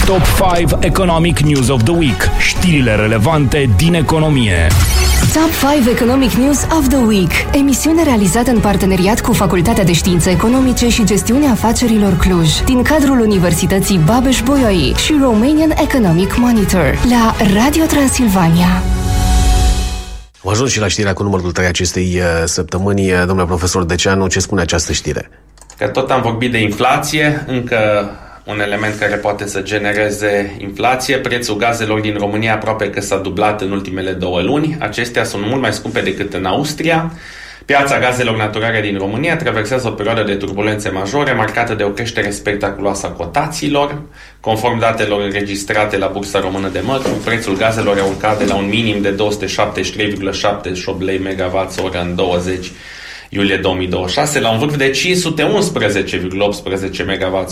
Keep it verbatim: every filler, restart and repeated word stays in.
Top cinci Economic News of the Week. Știrile relevante din economie. Top cinci Economic News of the Week. Emisiune realizată în parteneriat cu Facultatea de Științe Economice și Gestiunea Afacerilor Cluj, din cadrul Universității Babeș-Bolyai și Romanian Economic Monitor, la Radio Transilvania. Am ajuns și la știrea cu numărul trei acestei săptămâni. Domnule profesor Deceanu, ce spune această știre? Că tot am vorbit de inflație, încă un element care poate să genereze inflație. Prețul gazelor din România aproape că s-a dublat în ultimele două luni. Acestea sunt mult mai scumpe decât în Austria. Piața gazelor naturale din România traversează o perioadă de turbulențe majore, marcată de o creștere spectaculoasă a cotațiilor. Conform datelor înregistrate la Bursa Română de Mărfuri, prețul gazelor a urcat de la un minim de două sute șaptezeci și trei virgulă șaptezeci și opt lei megawatt-oră în douăzeci iulie două mii douăzeci și șase la un vârf de cinci sute unsprezece virgulă optsprezece megawatt